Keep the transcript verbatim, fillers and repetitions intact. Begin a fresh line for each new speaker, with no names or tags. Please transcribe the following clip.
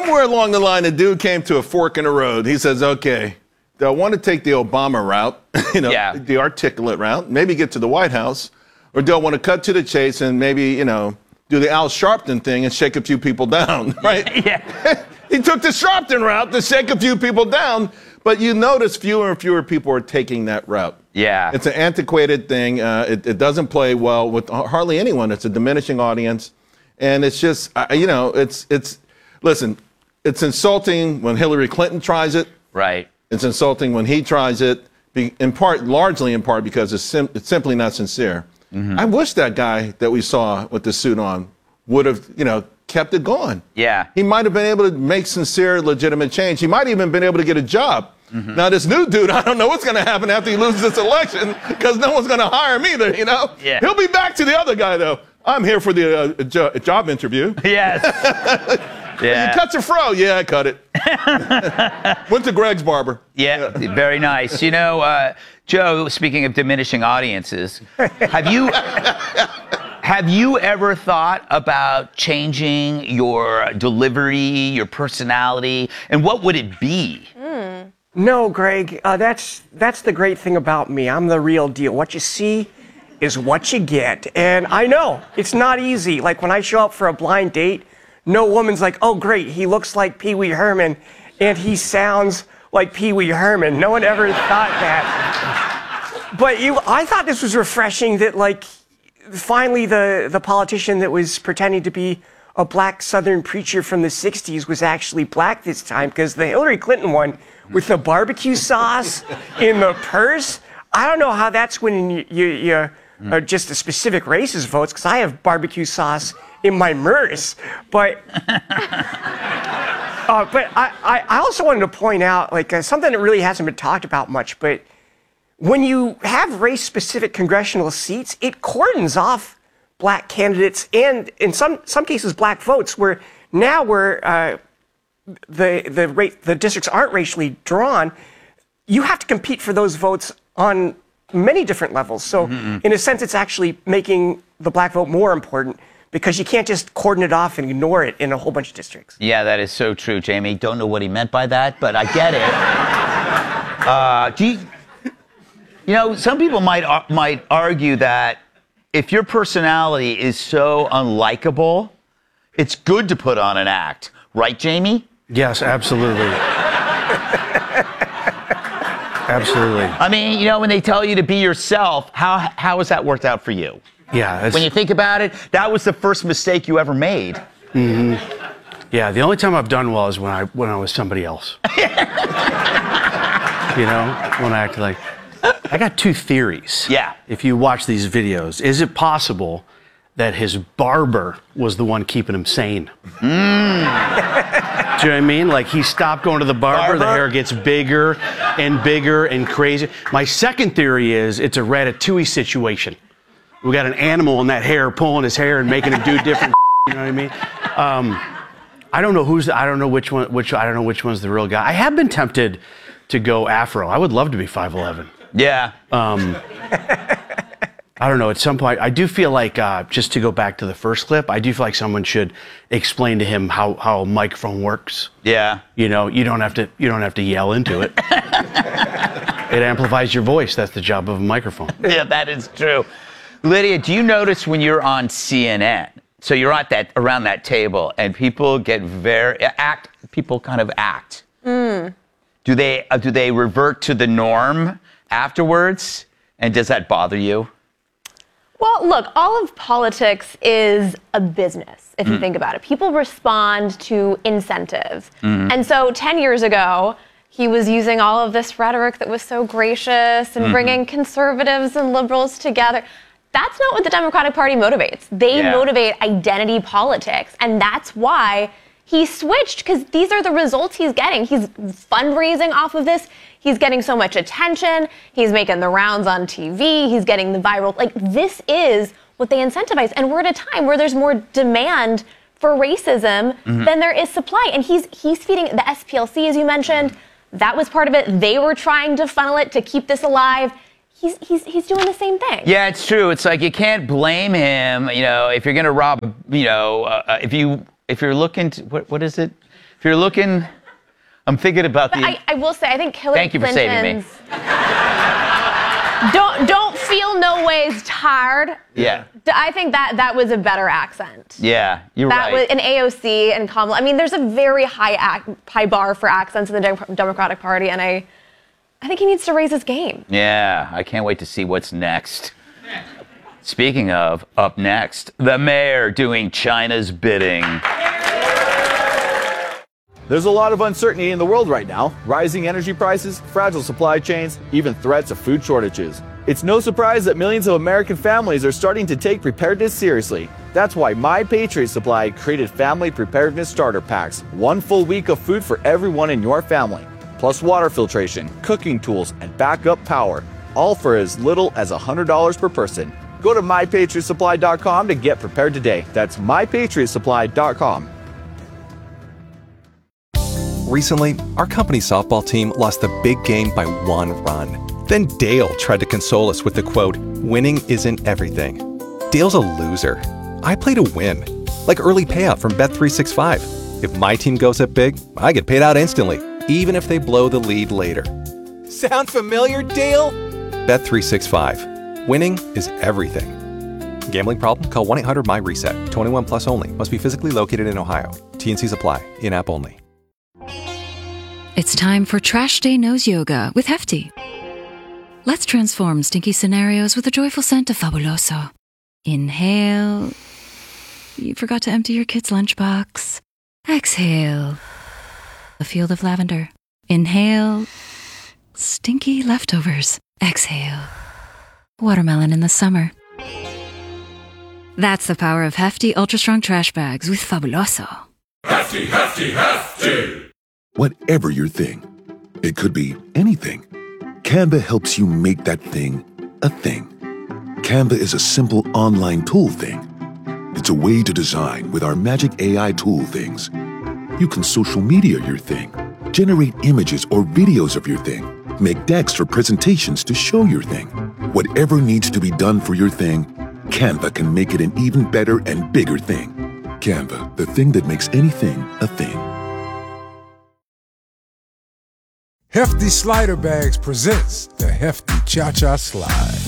somewhere along the line, the dude came to a fork in the road. He says, okay, do I want to take the Obama route, you know,
yeah.
the articulate route, maybe get to the White House, or do I want to cut to the chase and maybe, you know, do the Al Sharpton thing and shake a few people down, right?
Yeah.
He took the Sharpton route to shake a few people down, but you notice fewer and fewer people are taking that route.
Yeah.
It's an antiquated thing. Uh, it, it doesn't play well with hardly anyone. It's a diminishing audience. And it's just, uh, you know, it's, it's, listen, it's insulting when Hillary Clinton tries it.
Right.
It's insulting when he tries it, in part, largely in part because it's, sim- it's simply not sincere. Mm-hmm. I wish that guy that we saw with the suit on would have, you know, kept it going.
Yeah.
He might have been able to make sincere, legitimate change. He might even been able to get a job. Mm-hmm. Now, this new dude, I don't know what's going to happen after he loses this election because no one's going to hire him either, you know?
Yeah.
He'll be back to the other guy, though. I'm here for the uh, jo- job interview.
Yes. Yeah.
You cut your fro? Yeah, I cut it. Went to Greg's barber.
Yeah, yeah. Very nice. You know, uh, Joe, speaking of diminishing audiences, have you have you ever thought about changing your delivery, your personality, and what would it be?
Mm. No, Greg, uh, that's that's the great thing about me. I'm the real deal. What you see is what you get. And I know it's not easy. Like when I show up for a blind date, no woman's like, oh, great, he looks like Pee Wee Herman and he sounds like Pee Wee Herman. No one ever thought that. But you, I thought this was refreshing that, like, finally the, the politician that was pretending to be a black Southern preacher from the sixties was actually black this time, because the Hillary Clinton one with the barbecue sauce in the purse, I don't know how that's winning you, you, you uh, just a specific race's votes, because I have barbecue sauce in my Merce. But uh, but I, I, I also wanted to point out, like, uh, something that really hasn't been talked about much, but when you have race-specific congressional seats, it cordons off black candidates and, in some some cases, black votes, where now where uh, the the rate, the districts aren't racially drawn, you have to compete for those votes on many different levels. So, mm-hmm. in a sense, it's actually making the black vote more important, because you can't just cordon it off and ignore it in a whole bunch of districts.
Yeah, that is so true, Jamie. Don't know what he meant by that, but I get it. uh, do you, you know, some people might uh, might argue that if your personality is so unlikable, it's good to put on an act. Right, Jamie?
Yes, absolutely. Absolutely.
I mean, you know, when they tell you to be yourself, how how has that worked out for you?
Yeah.
When you think about it, that was the first mistake you ever made.
Mm-hmm. Yeah, the only time I've done well is when I when I was somebody else. You know, when I acted like... I got two theories.
Yeah.
If you watch these videos, is it possible that his barber was the one keeping him sane? Mm. Do you know what I mean? Like, he stopped going to the barber, barber, the hair gets bigger and bigger and crazy. My second theory is it's a Ratatouille situation. We got an animal in that hair pulling his hair and making him do different. You know what I mean? Um, I don't know who's. I don't know which one. Which I don't know which one's the real guy. I have been tempted to go afro. I would love to be five eleven.
Yeah.
Um, I don't know. At some point, I do feel like, uh, just to go back to the first clip, I do feel like someone should explain to him how, how a microphone works.
Yeah.
You know, you don't have to. You don't have to yell into it. It amplifies your voice. That's the job of a microphone.
Yeah, that is true. Lydia, do you notice when you're on C N N, so you're at that around that table, and people get very act. People kind of act.
Mm.
Do they? Uh, do they revert to the norm afterwards? And does that bother you?
Well, look, all of politics is a business, if you mm. think about it. People respond to incentives. Mm. And so ten years ago, he was using all of this rhetoric that was so gracious and mm-hmm. bringing conservatives and liberals together. That's not what the Democratic Party motivates. They yeah. motivate identity politics. And that's why he switched, because these are the results he's getting. He's fundraising off of this. He's getting so much attention. He's making the rounds on T V. He's getting the viral. Like, this is what they incentivize. And we're at a time where there's more demand for racism mm-hmm. than there is supply. And he's he's feeding the S P L C, as you mentioned. That was part of it. They were trying to funnel it to keep this alive. He's he's he's doing the same thing.
Yeah, it's true. It's like you can't blame him. You know, if you're going to rob, you know, uh, if you if you're looking to what what is it? If you're looking, I'm thinking about
But
the.
I, I will say, I think Hillary
Thank you for saving me.
Clinton's don't don't feel no ways tired.
yeah.
I think that that was a better accent.
Yeah, you're
That
right.
was an A O C and Kamala. I mean, there's a very high ac- high bar for accents in the Dem- Democratic Party, and I, I think he needs to raise his game.
Yeah, I can't wait to see what's next. Speaking of, up next, the mayor doing China's bidding.
There's a lot of uncertainty in the world right now. Rising energy prices, fragile supply chains, even threats of food shortages. It's no surprise that millions of American families are starting to take preparedness seriously. That's why My Patriot Supply created Family Preparedness Starter Packs. One full week of food for everyone in your family. Plus water filtration, cooking tools, and backup power. All for as little as one hundred dollars per person. Go to my patriot supply dot com to get prepared today. That's my patriot supply dot com.
Recently, our company's softball team lost the big game by one run. Then Dale tried to console us with the quote, "Winning isn't everything." Dale's a loser. I play to win. Like early payout from Bet three sixty-five. If my team goes up big, I get paid out instantly, even if they blow the lead later. Sound familiar, Dale? Bet three sixty-five. Winning is everything. Gambling problem? Call one eight hundred M Y reset. twenty-one plus only. Must be physically located in Ohio. T N Cs apply. In-app only.
It's time for Trash Day Nose Yoga with Hefty. Let's transform stinky scenarios with a joyful scent of Fabuloso. Inhale. You forgot to empty your kid's lunchbox. Exhale. A field of lavender. Inhale. Stinky leftovers. Exhale. Watermelon in the summer. That's the power of Hefty Ultra Strong Trash Bags with Fabuloso.
Hefty, hefty, hefty! Whatever your thing, it could be anything. Canva helps you make that thing a thing. Canva is a simple online tool thing. It's a way to design with our magic A I tool things. You can social media your thing, generate images or videos of your thing, make decks or presentations to show your thing. Whatever needs to be done for your thing, Canva can make it an even better and bigger thing. Canva, the thing that makes anything a thing.
Hefty Slider Bags presents the Hefty Cha-Cha Slide.